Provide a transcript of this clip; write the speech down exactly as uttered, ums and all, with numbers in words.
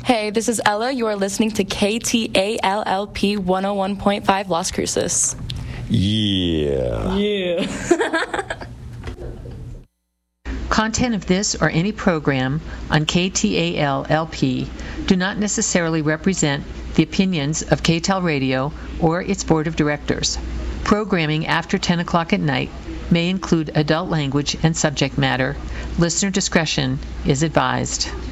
Hey, this is Ella. You are listening to K T A L L P one oh one point five Las Cruces. Yeah. Yeah. Content of this or any program on K T A L L P do not necessarily represent the opinions of K T A L Radio or its board of directors. Programming after ten o'clock at night may include adult language and subject matter. Listener discretion is advised.